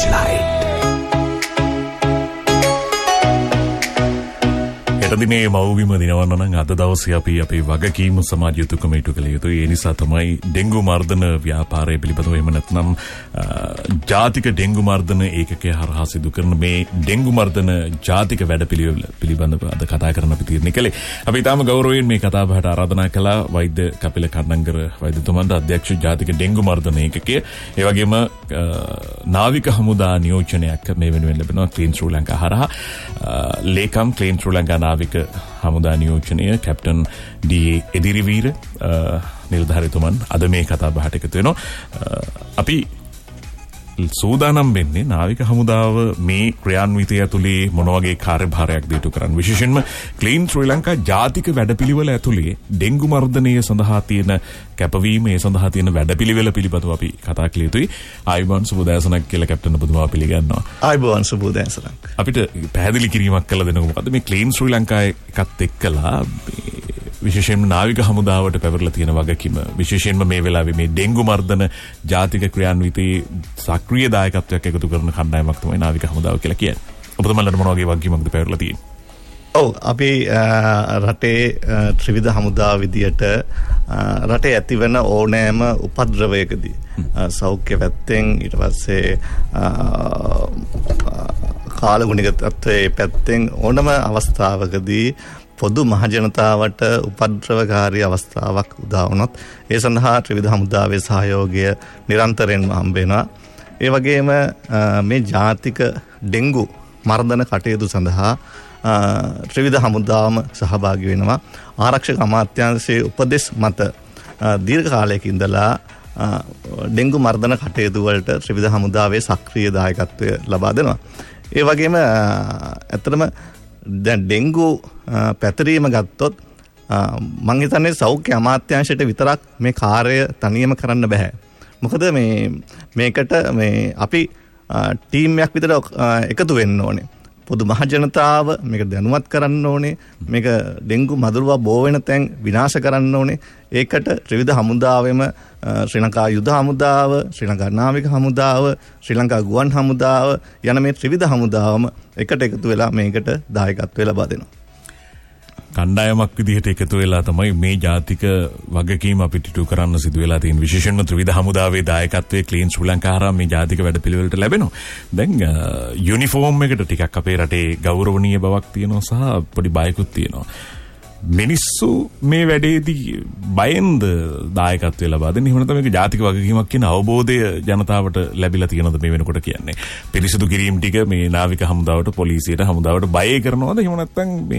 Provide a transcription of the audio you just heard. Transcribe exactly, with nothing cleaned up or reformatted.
Torchlight. දිනේ මව්බිම දිනවන්න නම් අද දවසේ අපි අපේ වගකීම සමාජ යුතුයකම ඉටු කළ යුතුයි. ඒ නිසා තමයි ඩෙන්ගු මර්ධන ව්‍යාපාරය පිළිබඳව එහෙම නැත්නම් ජාතික ඩෙන්ගු මර්ධන ඒකකය හරහා සිදු කරන මේ ඩෙන්ගු මර්ධන ජාතික වැඩපිළිවෙල පිළිබඳව අද කතා කරන්න අපි තීරණය කළේ. අපි ඊටම ගෞරවයෙන් මේ කතා බහට ආරාධනා කළා වෛද්‍ය කපිල කන්නංගර වෛද්‍යතුමන්ට අධ්‍යක්ෂ ජාතික ඩෙන්ගු මර්ධන ඒකකය. ඒ වගේම නාවික හමුදා නියෝජනයක් මේ වෙනුවෙන් ලැබෙනවා ක්ලීන් ශ්‍රී ලංකා හරහා. ලේකම් ක්ලීන් ශ්‍රී ලංකා නාවික හමුදා නියෝජනය කැප්ටන් ඩී එදිරිවීර නිලධාරීතුමන් අද මේ කතා බහට එකතු වෙනවා. අපි සූදානම් වෙන්නේ නාවික හමුදාව මේ ක්‍රියාන්විතය ඇතුලේ මොන වගේ කාර්යභාරයක් ද ඉටු කරන්න. විශේෂයෙන්ම ක්ලීන් ශ්‍රී ලංකා ජාතික වැඩපිළිවෙල ඇතුලේ ඩෙන්ගු මර්ධනය සඳහා තියෙන කැපවීම, ඒ සඳහා තියෙන වැඩපිළිවෙල පිළිබඳව අපි කතා කළ යුතුයි. ආයුබෝවන් සුබෝදෑසනක් කියලා කැප්ටන් ඔබතුමා පිළිගන්නවා. ආයුබෝවන් සුබෝදෑසනක්. අපිට පැහැදිලි කිරීමක් කළ දෙන්නකො. මොකද මේ ක්ලීන් ශ්‍රී ලංකා එකත් එක්කලා විශේෂයෙන්ම නාවික හමුදාවට පැවරලා තියෙන වගකීම, විශේෂයෙන්ම මේ වෙලාවේ මේ ඩෙන්ගු මර්ධන ජාතික ක්‍රියාන්විතයේ සක්‍රීය දායකත්වයක් එකතු කරන කණ්ඩායමක් තමයි නාවික හමුදාව කියලා කියන්නේ. ඔබතුමාලට මොන වගේ වගකීමක්ද පැවරලා තියෙන්නේ? ඔව්, අපි රටේ ත්‍රිවිධ හමුදා විදියට රටේ ඇතිවන ඕනෑම උපද්‍රවයකදී සෞඛ්‍ය පැත්තෙන්, ඊට පස්සේ කාලගුණික තත්ත්වයේ පැත්තෙන් ඕනම අවස්ථාවකදී පොදු මහජනතාවට උපද්‍රවකාරී අවස්ථාවක් උදා වුණොත් ඒ සඳහා ත්‍රිවිධ හමුදාවේ සහයෝගය නිරන්තරයෙන්ම හම්බ වෙනවා. ඒ වගේම මේ ජාතික ඩෙන්ගු මර්ධන කටයුතු සඳහා ත්‍රිවිධ හමුදාවම සහභාගී වෙනවා. ආරක්ෂක අමාත්‍යාංශයේ උපදෙස් මත දීර්ඝ කාලයක ඉඳලා ඩෙන්ගු මර්ධන කටයුතු වලට ත්‍රිවිධ හමුදාවේ සක්‍රීය දායකත්වය ලබා දෙනවා. ඒ වගේම ඇත්තටම දැන් ඩෙන්ගු පැතිරීම ගත්තොත් මම හිතන්නේ සෞඛ්‍ය අමාත්‍යාංශයට විතරක් මේ කාර්යය තනියම කරන්න බෑ. මොකද මේ මේකට මේ අපි ටීම් එකක් විතර එකතු වෙන්න ඕනේ. පොදු මහජනතාව මේක දැනුවත් කරන්න ඕනේ. මේක ඩෙන්ගු මදුරුවා බෝ වෙන තැන් විනාශ කරන්න ඕනේ. ඒකට ත්‍රිවිධ හමුදාවෙම ශ්‍රී ලංකා යුද හමුදාව, ශ්‍රී ලංකා නාවික හමුදාව, ශ්‍රී ලංකා ගුවන් හමුදාව යන මේ ත්‍රිවිධ හමුදාවම එකට එකතු වෙලා මේකට දායකත්වය ලබා දෙනවා. කණ්ඩායමක් විදිහට එකතු වෙලා තමයි මේ ජාතික වගකීම අපිට ඉටු කරන්න සිදු වෙලා තියෙන. විශේෂයෙන්ම ත්‍රිවිධ හමුදාවේ දායකත්වයේ ක්ලීන් ශ්‍රී ලංකා හරහා මේ ජාතික වැඩපිළිවෙලට ලැබෙනවා. දැන් යුනිෆෝම් එකට ටිකක් අපේ රටේ ගෞරවනීය බවක් තියෙනවා සහ පොඩි බයකුත් තියෙනවා. මිනිස්සු මේ වැඩේදී බයෙන්ද දායකත්වය ලබා දෙන්නේ? එහෙම නැත්නම් මේක ජාතික වගකීමක් කියන අවබෝධය ජනතාවට ලැබිලා තියෙනවද මේ වෙනකොට කියන්නේ? පිරිසිදු කිරීම ටික මේ නාවික හමුදාවට, පොලිසියට, හමුදාවට බය කරනවද? එහෙම නැත්නම්